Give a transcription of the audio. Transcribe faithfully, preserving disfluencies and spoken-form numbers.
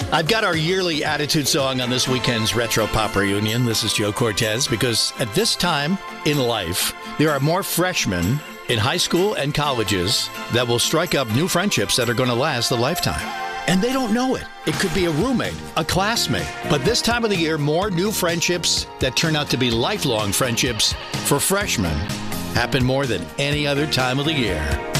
I've got our yearly attitude song on this weekend's Retro Pop Reunion. This is Joe Cortez, because at this time in life, there are more freshmen in high school and colleges that will strike up new friendships that are going to last a lifetime. And they don't know it. It could be a roommate, a classmate. But this time of the year, more new friendships that turn out to be lifelong friendships for freshmen happen more than any other time of the year.